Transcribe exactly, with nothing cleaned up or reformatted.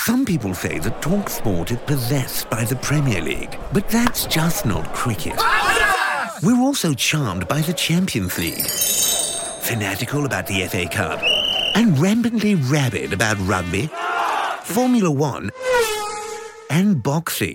Some people say that TalkSport is possessed by the Premier League, but that's just not cricket. We're also charmed by the Champions League, fanatical about the F A Cup, and rampantly rabid about rugby, Formula One, and boxing.